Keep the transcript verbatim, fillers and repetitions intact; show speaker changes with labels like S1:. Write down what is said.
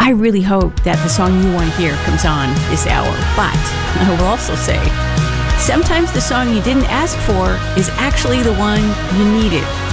S1: I really hope that the song you want to hear comes on this hour, but I will also say, sometimes the song you didn't ask for is actually the one you needed.